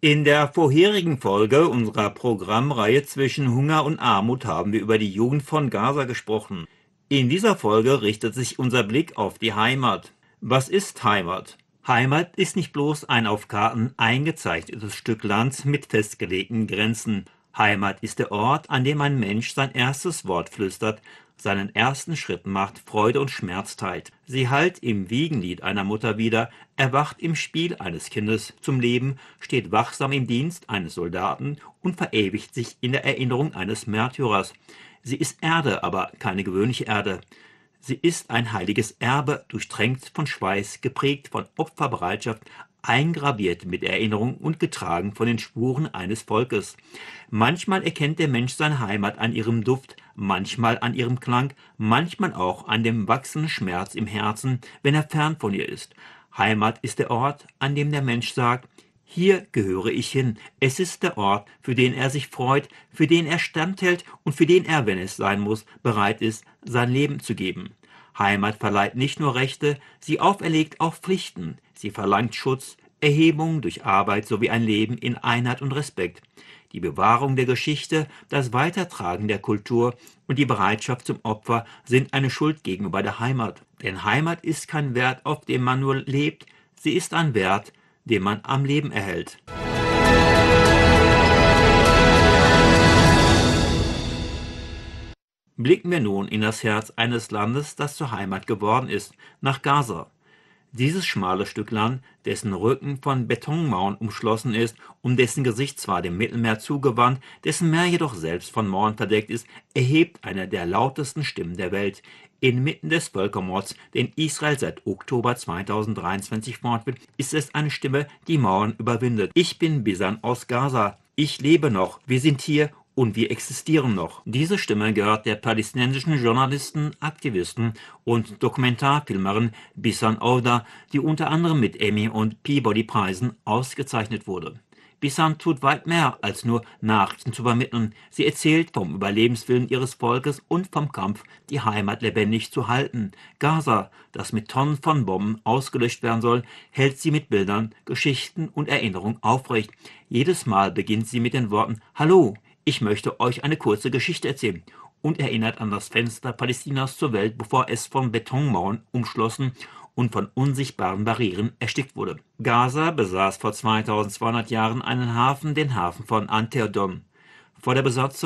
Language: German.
In der vorherigen Folge unserer Programmreihe Zwischen Hunger und Armut haben wir über die Jugend von Gaza gesprochen. In dieser Folge richtet sich unser Blick auf die Heimat. Was ist Heimat? Heimat ist nicht bloß ein auf Karten eingezeichnetes Stück Land mit festgelegten Grenzen. Heimat ist der Ort, an dem ein Mensch sein erstes Wort flüstert, seinen ersten Schritt macht, Freude und Schmerz teilt. Sie hallt im Wiegenlied einer Mutter wieder, erwacht im Spiel eines Kindes zum Leben, steht wachsam im Dienst eines Soldaten und verewigt sich in der Erinnerung eines Märtyrers. Sie ist Erde, aber keine gewöhnliche Erde. Sie ist ein heiliges Erbe, durchtränkt von Schweiß, geprägt von Opferbereitschaft, eingraviert mit Erinnerung und getragen von den Spuren eines Volkes. Manchmal erkennt der Mensch seine Heimat an ihrem Duft, manchmal an ihrem Klang, manchmal auch an dem wachsenden Schmerz im Herzen, wenn er fern von ihr ist. Heimat ist der Ort, an dem der Mensch sagt: Hier gehöre ich hin. Es ist der Ort, für den er sich freut, für den er standhält und für den er, wenn es sein muss, bereit ist, sein Leben zu geben. Heimat verleiht nicht nur Rechte, sie auferlegt auch Pflichten. Sie verlangt Schutz, Erhebung durch Arbeit sowie ein Leben in Einheit und Respekt. Die Bewahrung der Geschichte, das Weitertragen der Kultur und die Bereitschaft zum Opfer sind eine Schuld gegenüber der Heimat. Denn Heimat ist kein Wert, auf dem man nur lebt, sie ist ein Wert, den man am Leben erhält. Blicken wir nun in das Herz eines Landes, das zur Heimat geworden ist, nach Gaza. Dieses schmale Stück Land, dessen Rücken von Betonmauern umschlossen ist und dessen Gesicht zwar dem Mittelmeer zugewandt, dessen Meer jedoch selbst von Mauern verdeckt ist, erhebt eine der lautesten Stimmen der Welt. Inmitten des Völkermords, den Israel seit Oktober 2023 fortführt, ist es eine Stimme, die Mauern überwindet. Ich bin Bisan aus Gaza. Ich lebe noch. Wir sind hier. Und wir existieren noch. Diese Stimme gehört der palästinensischen Journalistin, Aktivistin und Dokumentarfilmerin Bisan Ouda, die unter anderem mit Emmy- und Peabody-Preisen ausgezeichnet wurde. Bisan tut weit mehr, als nur Nachrichten zu vermitteln. Sie erzählt vom Überlebenswillen ihres Volkes und vom Kampf, die Heimat lebendig zu halten. Gaza, das mit Tonnen von Bomben ausgelöscht werden soll, hält sie mit Bildern, Geschichten und Erinnerungen aufrecht. Jedes Mal beginnt sie mit den Worten: Hallo, ich möchte euch eine kurze Geschichte erzählen, und erinnert an das Fenster Palästinas zur Welt, bevor es von Betonmauern umschlossen und von unsichtbaren Barrieren erstickt wurde. Gaza besaß vor 2200 Jahren einen Hafen, den Hafen von Antietam. Vor der Besatzung